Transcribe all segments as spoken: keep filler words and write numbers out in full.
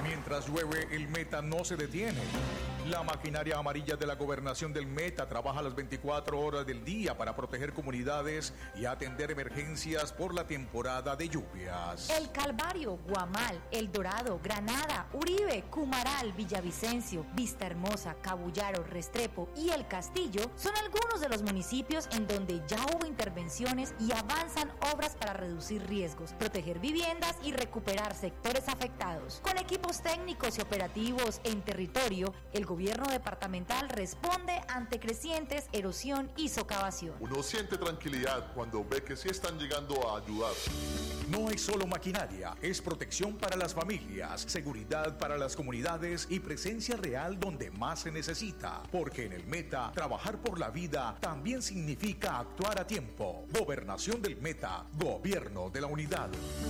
Mientras llueve, el Meta no se detiene. La maquinaria amarilla de la gobernación del Meta trabaja las veinticuatro horas del día para proteger comunidades y atender emergencias por la temporada de lluvias. El Calvario, Guamal, El Dorado, Granada, Uribe, Cumaral, Villavicencio, Vista Hermosa, Cabullaro, Restrepo y El Castillo son algunos de los municipios en donde ya hubo intervenciones y avanzan obras para reducir riesgos, proteger viviendas y recuperar sectores afectados. Con equipos técnicos y operativos en territorio, el gobierno departamental responde ante crecientes erosión y socavación. Uno siente tranquilidad cuando ve que sí están llegando a ayudar. No es solo maquinaria, es protección para las familias, seguridad para las comunidades y presencia real donde más se necesita. Porque en el Meta, trabajar por la vida también significa actuar a tiempo. Gobernación del Meta, Gobierno de la Unidad.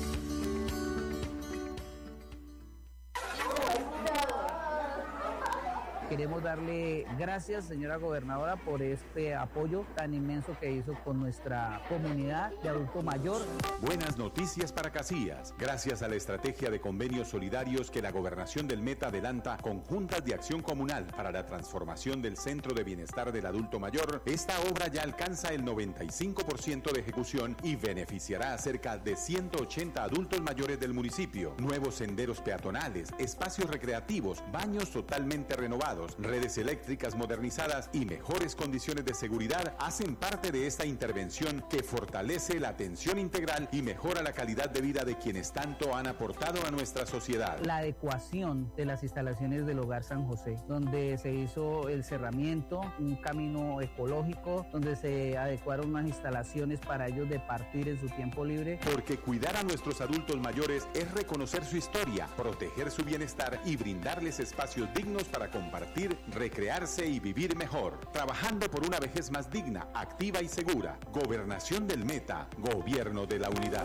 Queremos darle gracias, señora gobernadora, por este apoyo tan inmenso que hizo con nuestra comunidad de adulto mayor. Buenas noticias para Casillas. Gracias a la estrategia de convenios solidarios que la Gobernación del Meta adelanta con juntas de acción comunal para la transformación del Centro de Bienestar del Adulto Mayor, esta obra ya alcanza el noventa y cinco por ciento de ejecución y beneficiará a cerca de ciento ochenta adultos mayores del municipio. Nuevos senderos peatonales, espacios recreativos, baños totalmente renovados, redes eléctricas modernizadas y mejores condiciones de seguridad hacen parte de esta intervención que fortalece la atención integral y mejora la calidad de vida de quienes tanto han aportado a nuestra sociedad. La adecuación de las instalaciones del Hogar San José, donde se hizo el cerramiento, un camino ecológico, donde se adecuaron unas instalaciones para ellos de partir en su tiempo libre. Porque cuidar a nuestros adultos mayores es reconocer su historia, proteger su bienestar y brindarles espacios dignos para compartir, recrearse y vivir mejor. Trabajando por una vejez más digna, activa y segura. Gobernación del Meta, Gobierno de la Unidad.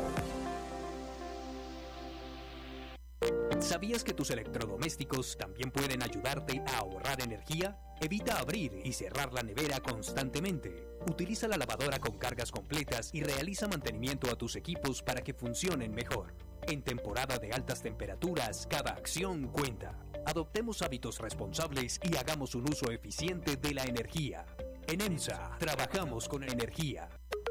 ¿Sabías que tus electrodomésticos también pueden ayudarte a ahorrar energía? Evita abrir y cerrar la nevera constantemente. Utiliza la lavadora con cargas completas y realiza mantenimiento a tus equipos para que funcionen mejor. En temporada de altas temperaturas, cada acción cuenta. Adoptemos hábitos responsables y hagamos un uso eficiente de la energía. En EMSA, trabajamos con energía.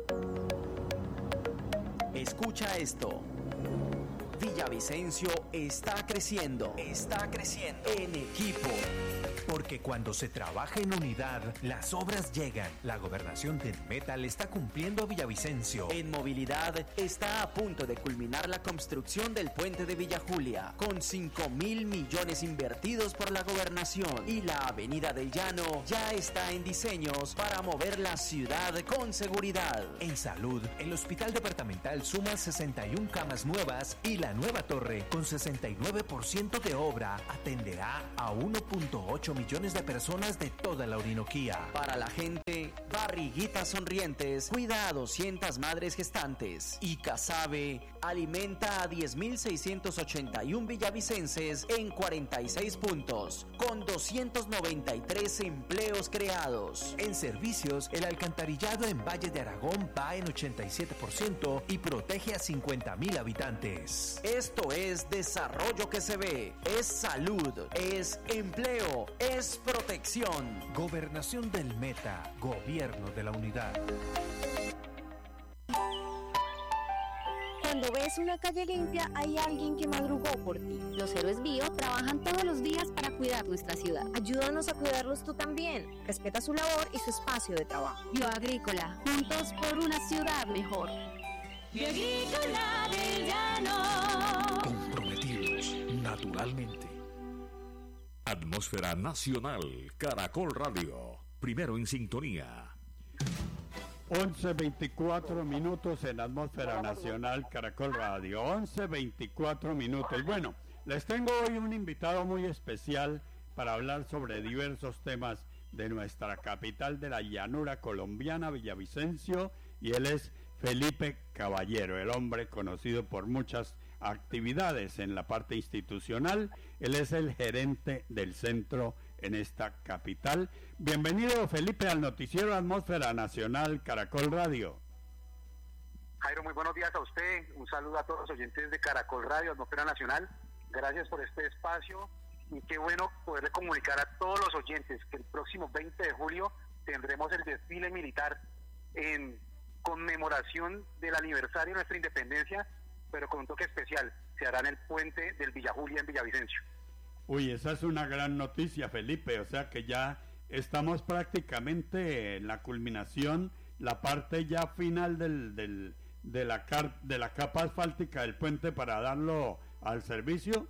Escucha esto. Villavicencio está creciendo, está creciendo en equipo. Porque cuando se trabaja en unidad, las obras llegan. La gobernación del Meta le está cumpliendo a Villavicencio. En movilidad, está a punto de culminar la construcción del puente de Villa Julia, con cinco mil millones invertidos por la gobernación. Y la avenida del Llano ya está en diseños para mover la ciudad con seguridad. En salud, el hospital departamental suma sesenta y una camas nuevas y la nueva torre, con sesenta y nueve por ciento de obra, atenderá a uno punto ocho millones de personas de toda la Orinoquía. Para la gente, Barriguitas Sonrientes cuida a doscientas madres gestantes. Y Casabe alimenta a diez mil seiscientos ochenta y uno villavicenses en cuarenta y seis puntos, con doscientos noventa y tres empleos creados. En servicios, el alcantarillado en Valle de Aragón va en ochenta y siete por ciento y protege a cincuenta mil habitantes. Esto es desarrollo que se ve, es salud, es empleo, es protección. Gobernación del Meta, Gobierno de la Unidad. Cuando ves una calle limpia, hay alguien que madrugó por ti. Los héroes bio trabajan todos los días para cuidar nuestra ciudad. Ayúdanos a cuidarlos tú también. Respeta su labor y su espacio de trabajo. Bioagrícola, juntos por una ciudad mejor. Bioagrícola del Llano. Comprometidos naturalmente. Atmósfera Nacional, Caracol Radio. Primero en sintonía. once veinticuatro minutos en Atmósfera Nacional, Caracol Radio. once veinticuatro minutos. Bueno, les tengo hoy un invitado muy especial para hablar sobre diversos temas de nuestra capital de la llanura colombiana, Villavicencio, y él es Felipe Caballero, el hombre conocido por muchas actividades en la parte institucional. Él es el gerente del centro en esta capital. Bienvenido, Felipe, al noticiero Atmósfera Nacional, Caracol Radio. Jairo, muy buenos días a usted. Un saludo a todos los oyentes de Caracol Radio, Atmósfera Nacional. Gracias por este espacio y qué bueno poderle comunicar a todos los oyentes que el próximo veinte de julio tendremos el desfile militar en conmemoración del aniversario de nuestra independencia, pero con un toque especial. Se hará en el puente del Villa Julia en Villavicencio. Uy, esa es una gran noticia, Felipe, o sea que ya estamos prácticamente en la culminación, la parte ya final del, del, de, la car de la capa asfáltica del puente para darlo al servicio.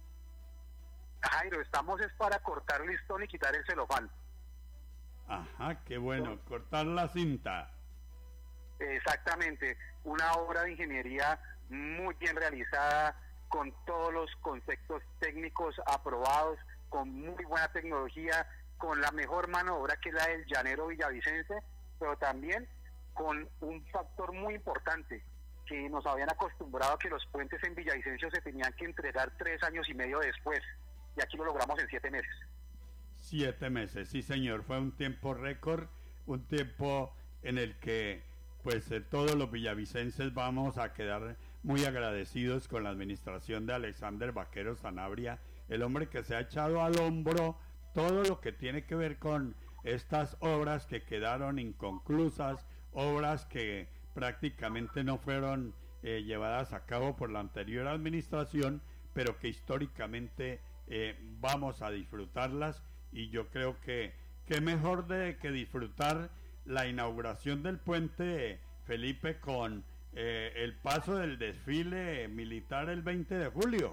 Jairo, estamos es para cortar el listón y quitar el celofán. Ajá, qué bueno, ¿no? Cortar la cinta. Exactamente, una obra de ingeniería muy bien realizada, con todos los conceptos técnicos aprobados, con muy buena tecnología, con la mejor mano de obra que es la del llanero villavicense, pero también con un factor muy importante, que nos habían acostumbrado a que los puentes en Villavicencio se tenían que entregar tres años y medio después, y aquí lo logramos en siete meses. Siete meses, sí señor, fue un tiempo récord, un tiempo en el que pues eh, todos los villavicenses vamos a quedar muy agradecidos con la administración de Alexander Vaquero Sanabria, el hombre que se ha echado al hombro todo lo que tiene que ver con estas obras que quedaron inconclusas, obras que prácticamente no fueron eh, llevadas a cabo por la anterior administración, pero que históricamente eh, vamos a disfrutarlas, y yo creo que qué mejor de que disfrutar la inauguración del puente, Felipe, con eh, el paso del desfile militar el veinte de julio.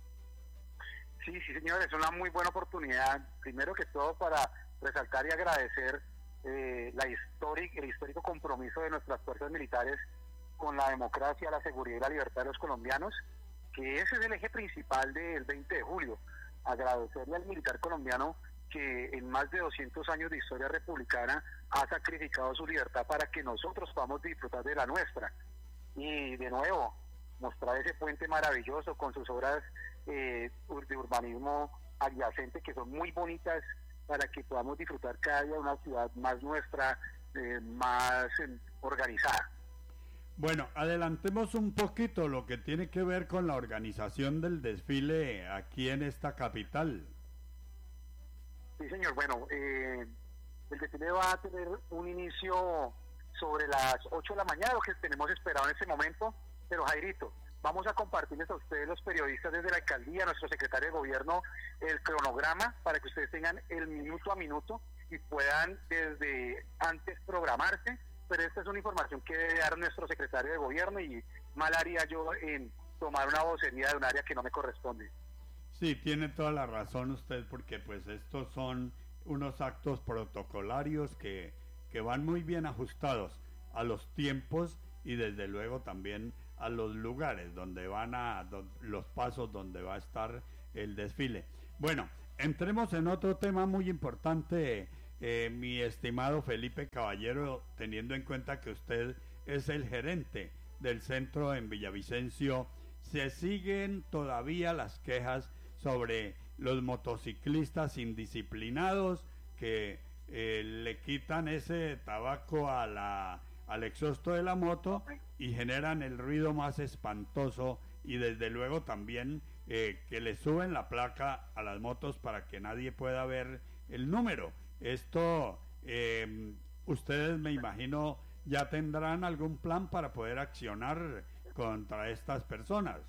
Sí, sí señor, es una muy buena oportunidad, primero que todo para resaltar y agradecer eh, la histórica, el histórico compromiso de nuestras fuerzas militares con la democracia, la seguridad y la libertad de los colombianos, que ese es el eje principal del veinte de julio. Agradecerle al militar colombiano que en más de doscientos años de historia republicana ha sacrificado su libertad para que nosotros podamos disfrutar de la nuestra. Y de nuevo, mostrar ese puente maravilloso con sus obras eh, de urbanismo adyacente que son muy bonitas para que podamos disfrutar cada día de una ciudad más nuestra, eh, más eh, organizada. Bueno, adelantemos un poquito lo que tiene que ver con la organización del desfile aquí en esta capital. Sí, señor. Bueno, eh, el desfile va a tener un inicio sobre las ocho de la mañana, lo que tenemos esperado en este momento. Pero, Jairito, vamos a compartirles a ustedes, los periodistas desde la alcaldía, nuestro secretario de gobierno, el cronograma para que ustedes tengan el minuto a minuto y puedan desde antes programarse. Pero esta es una información que debe dar nuestro secretario de gobierno y mal haría yo en tomar una vocería de un área que no me corresponde. Sí, tiene toda la razón usted, porque pues estos son unos actos protocolarios que, que van muy bien ajustados a los tiempos y desde luego también a los lugares donde van a, do, los pasos donde va a estar el desfile. Bueno, entremos en otro tema muy importante, eh, mi estimado Felipe Caballero, teniendo en cuenta que usted es el gerente del centro en Villavicencio. Se siguen todavía las quejas sobre los motociclistas indisciplinados que eh, le quitan ese tabaco a la, al exhausto de la moto y generan el ruido más espantoso, y desde luego también eh, que le suben la placa a las motos para que nadie pueda ver el número. Esto, eh, ustedes me imagino ya tendrán algún plan para poder accionar contra estas personas.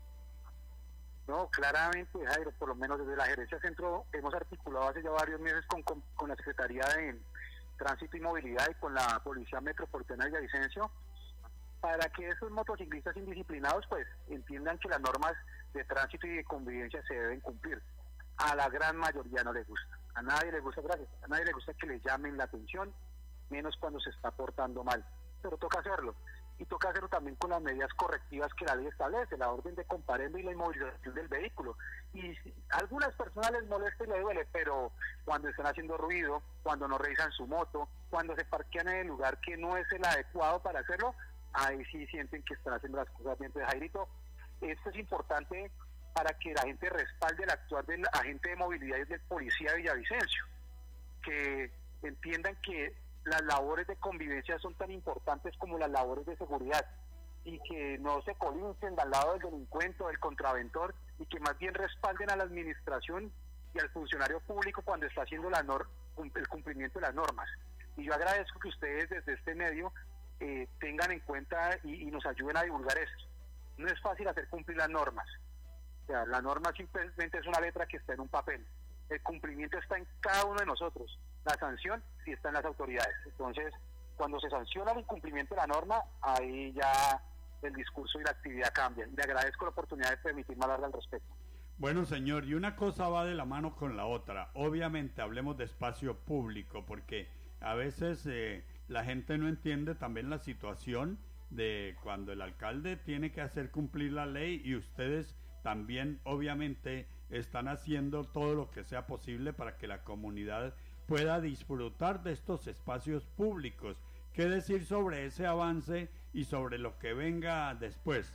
No, claramente, Jairo, por lo menos desde la Gerencia Centro hemos articulado hace ya varios meses con, con, con la Secretaría de Tránsito y Movilidad y con la Policía Metropolitana de Villavicencio, para que esos motociclistas indisciplinados pues entiendan que las normas de tránsito y de convivencia se deben cumplir. A la gran mayoría no les gusta, a nadie le gusta, gracias, a nadie le gusta que le llamen la atención, menos cuando se está portando mal, pero toca hacerlo. Y toca hacerlo también con las medidas correctivas que la ley establece, la orden de comparendo y la inmovilización del vehículo. Y si a algunas personas les molesta y les duele, pero cuando están haciendo ruido, cuando no revisan su moto, cuando se parquean en el lugar que no es el adecuado para hacerlo, ahí sí sienten que están haciendo las cosas bien. Entonces, Jairito, esto es importante para que la gente respalde el actuar del agente de movilidad y del policía de Villavicencio, que entiendan que las labores de convivencia son tan importantes como las labores de seguridad, y que no se colincen al lado del delincuente o del contraventor, y que más bien respalden a la administración y al funcionario público cuando está haciendo la nor- el cumplimiento de las normas. Y yo agradezco que ustedes desde este medio eh, tengan en cuenta y, y nos ayuden a divulgar eso. No es fácil hacer cumplir las normas. O sea, la norma simplemente es una letra que está en un papel. El cumplimiento está en cada uno de nosotros. La sanción sí está en las autoridades. Entonces, cuando se sanciona el incumplimiento de la norma, ahí ya el discurso y la actividad cambian. Le agradezco la oportunidad de permitirme hablar al respecto. Bueno, señor, y una cosa va de la mano con la otra. Obviamente hablemos de espacio público, porque a veces eh, la gente no entiende también la situación de cuando el alcalde tiene que hacer cumplir la ley, y ustedes también obviamente están haciendo todo lo que sea posible para que la comunidad pueda disfrutar de estos espacios públicos. ¿Qué decir sobre ese avance y sobre lo que venga después?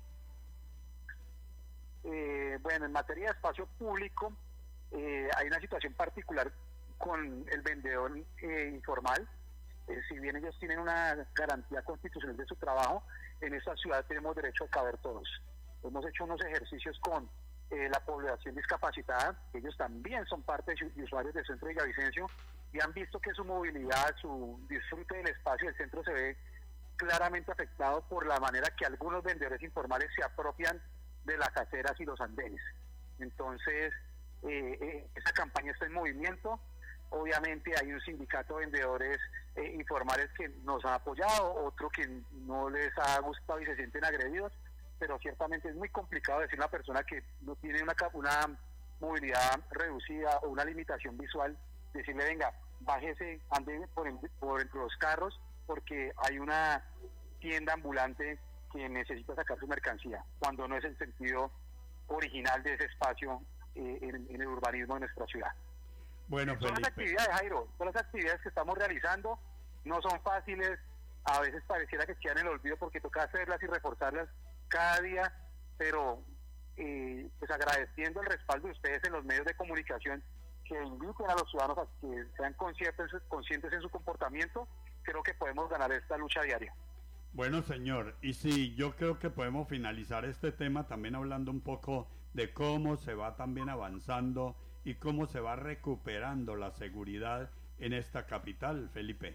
Eh, bueno, en materia de espacio público, eh, hay una situación particular con el vendedor eh, informal. Eh, si bien ellos tienen una garantía constitucional de su trabajo, en esta ciudad tenemos derecho a caber todos. Hemos hecho unos ejercicios con eh, la población discapacitada, ellos también son parte de usuarios del centro de Villavicencio, y han visto que su movilidad, su disfrute del espacio del centro se ve claramente afectado por la manera que algunos vendedores informales se apropian de las aceras y los andenes. Entonces, eh, eh, esa campaña está en movimiento. Obviamente hay un sindicato de vendedores eh, informales que nos ha apoyado, otro que no les ha gustado y se sienten agredidos, pero ciertamente es muy complicado decir a una persona que no tiene una, una movilidad reducida o una limitación visual, decirle, venga, bájese, ande por, el, por entre los carros, porque hay una tienda ambulante que necesita sacar su mercancía, cuando no es el sentido original de ese espacio eh, en, en el urbanismo de nuestra ciudad. Bueno, Felipe. Todas las actividades, Jairo, todas las actividades que estamos realizando no son fáciles, a veces pareciera que quedan en el olvido porque toca hacerlas y reforzarlas cada día, pero eh, pues agradeciendo el respaldo de ustedes en los medios de comunicación, que inviten a los ciudadanos a que sean conscientes, conscientes en su comportamiento, creo que podemos ganar esta lucha diaria. Bueno, señor, y sí, yo creo que podemos finalizar este tema también hablando un poco de cómo se va también avanzando y cómo se va recuperando la seguridad en esta capital, Felipe.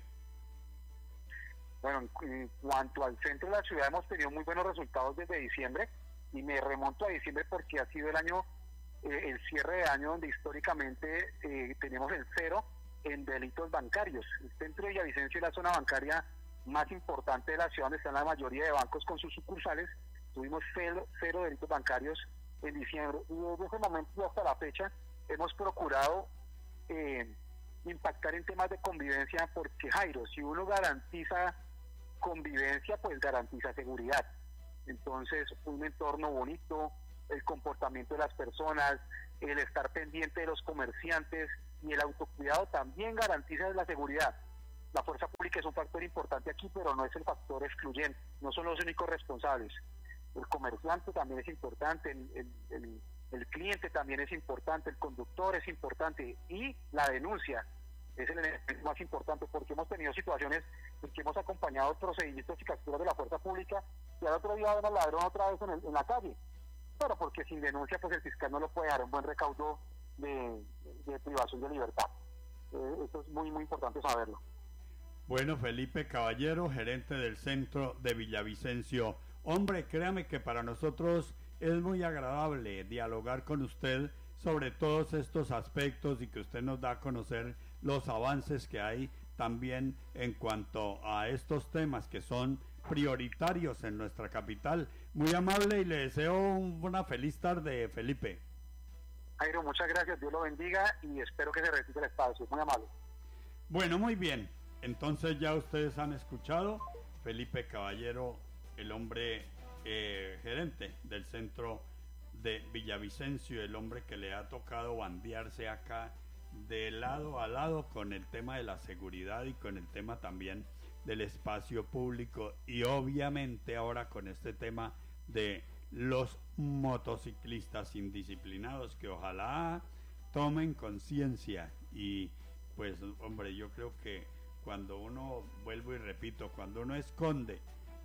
Bueno, en cuanto al centro de la ciudad hemos tenido muy buenos resultados desde diciembre, y me remonto a diciembre porque ha sido el año, eh, el cierre de año donde históricamente eh, tenemos el cero en delitos bancarios. El centro de Villavicencio es la zona bancaria más importante de la ciudad, donde están la mayoría de bancos con sus sucursales. Tuvimos cero, cero delitos bancarios en diciembre, y desde ese momento hasta la fecha hemos procurado eh, impactar en temas de convivencia, porque, Jairo, si uno garantiza convivencia, pues garantiza seguridad. Entonces, un entorno bonito, el comportamiento de las personas, el estar pendiente de los comerciantes y el autocuidado también garantiza la seguridad. La fuerza pública es un factor importante aquí, pero no es el factor excluyente, no son los únicos responsables. El comerciante también es importante, el, el, el, el cliente también es importante, el conductor es importante, y la denuncia es el elemento más importante, porque hemos tenido situaciones en que hemos acompañado procedimientos y capturas de la fuerza pública, y al otro día ven al ladrón otra vez en, el, en la calle, pero porque sin denuncia pues el fiscal no lo puede dar un buen recaudo de, de privación de libertad. Eh, esto es muy muy importante saberlo. Bueno, Felipe Caballero, gerente del centro de Villavicencio. Hombre, créame que para nosotros es muy agradable dialogar con usted sobre todos estos aspectos, y que usted nos da a conocer los avances que hay también en cuanto a estos temas que son prioritarios en nuestra capital. Muy amable, y le deseo una feliz tarde, Felipe. Jairo, muchas gracias, Dios lo bendiga, y espero que se repita el espacio. Muy amable. Bueno, muy bien. Entonces ya ustedes han escuchado, Felipe Caballero, el hombre eh, gerente del centro de Villavicencio, el hombre que le ha tocado bandearse acá de lado a lado con el tema de la seguridad y con el tema también del espacio público, y obviamente ahora con este tema de los motociclistas indisciplinados, que ojalá tomen conciencia. Y pues hombre, yo creo que cuando uno, vuelvo y repito, cuando uno esconde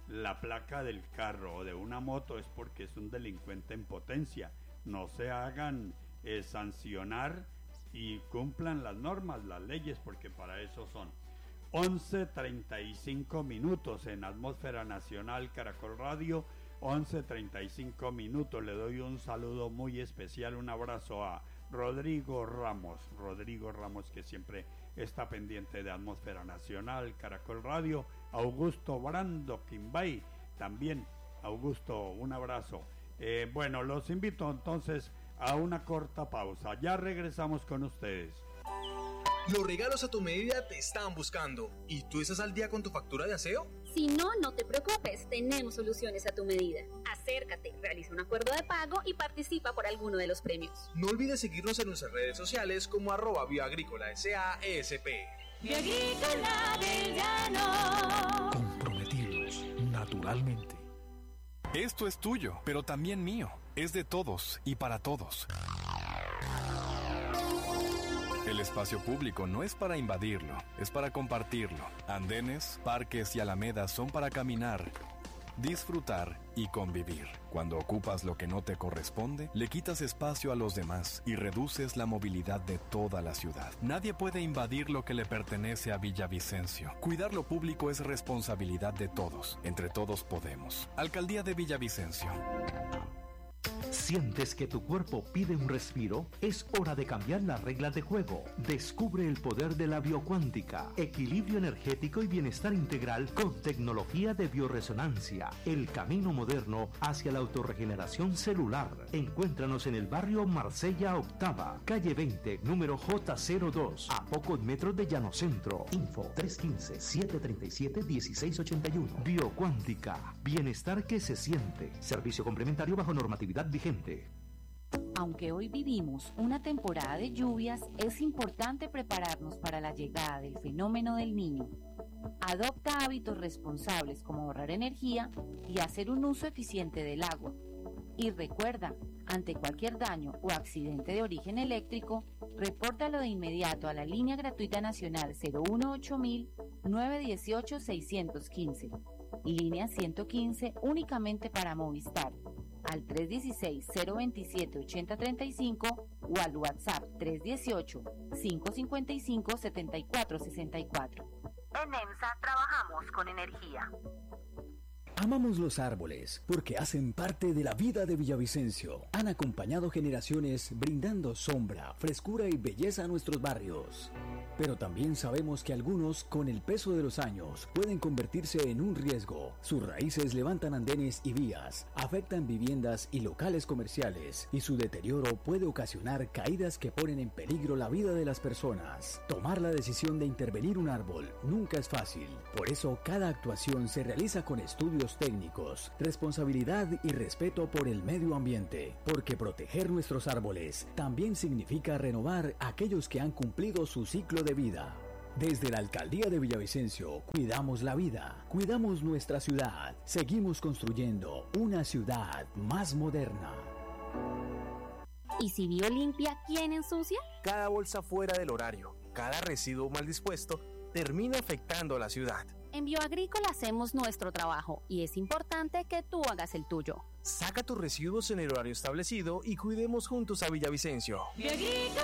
la placa del carro o de una moto es porque es un delincuente en potencia. No se hagan eh, sancionar y cumplan las normas, las leyes, porque para eso son. once treinta y cinco minutos en Atmósfera Nacional Caracol Radio, once treinta y cinco minutos. Le doy un saludo muy especial, un abrazo a Rodrigo Ramos, Rodrigo Ramos que siempre está pendiente de Atmósfera Nacional Caracol Radio, Augusto Brando Quimbay, también Augusto, un abrazo. Eh, bueno, los invito entonces a una corta pausa, ya regresamos con ustedes. Los regalos a tu medida te están buscando. ¿Y tú estás al día con tu factura de aseo? Si no, no te preocupes, tenemos soluciones a tu medida. Acércate, realiza un acuerdo de pago y participa por alguno de los premios. No olvides seguirnos en nuestras redes sociales como arroba Bioagrícola S A E S P. Bioagrícola del Llano. Comprometidos, naturalmente. Esto es tuyo, pero también mío. Es de todos y para todos. El espacio público no es para invadirlo, es para compartirlo. Andenes, parques y alamedas son para caminar, disfrutar y convivir. Cuando ocupas lo que no te corresponde, le quitas espacio a los demás y reduces la movilidad de toda la ciudad. Nadie puede invadir lo que le pertenece a Villavicencio. Cuidar lo público es responsabilidad de todos. Entre todos podemos. Alcaldía de Villavicencio. ¿Sientes que tu cuerpo pide un respiro? Es hora de cambiar las reglas de juego. Descubre el poder de la biocuántica, equilibrio energético y bienestar integral con tecnología de bioresonancia. El camino moderno hacia la autorregeneración celular. Encuéntranos en el barrio Marsella Octava, calle veinte, número J cero dos, a pocos metros de Llano Centro. Info tres uno cinco, siete tres siete, uno seis ocho uno. Biocuántica, bienestar que se siente. Servicio complementario bajo normatividad vigente. Aunque hoy vivimos una temporada de lluvias, es importante prepararnos para la llegada del fenómeno del Niño. Adopta hábitos responsables como ahorrar energía y hacer un uso eficiente del agua. Y recuerda, ante cualquier daño o accidente de origen eléctrico, repórtalo de inmediato a la línea gratuita nacional cero uno ocho mil, nueve uno ocho, seis uno cinco, línea ciento quince únicamente para Movistar, al tres uno seis, cero dos siete, ocho cero tres cinco o al WhatsApp tres uno ocho, cinco cinco cinco, siete cuatro seis cuatro. En EMSA trabajamos con energía. Amamos los árboles porque hacen parte de la vida de Villavicencio. Han acompañado generaciones brindando sombra, frescura y belleza a nuestros barrios. Pero también sabemos que algunos, con el peso de los años, pueden convertirse en un riesgo. Sus raíces levantan andenes y vías, afectan viviendas y locales comerciales, y su deterioro puede ocasionar caídas que ponen en peligro la vida de las personas. Tomar la decisión de intervenir un árbol nunca es fácil. Por eso, cada actuación se realiza con estudios técnicos, responsabilidad y respeto por el medio ambiente, porque proteger nuestros árboles también significa renovar aquellos que han cumplido su ciclo de vida. Desde la Alcaldía de Villavicencio, cuidamos la vida, cuidamos nuestra ciudad, seguimos construyendo una ciudad más moderna. ¿Y si Biolimpia, quién ensucia? Cada bolsa fuera del horario, cada residuo mal dispuesto, termina afectando a la ciudad. En Bioagrícola hacemos nuestro trabajo y es importante que tú hagas el tuyo. Saca tus residuos en el horario establecido y cuidemos juntos a Villavicencio. Bioagrícola.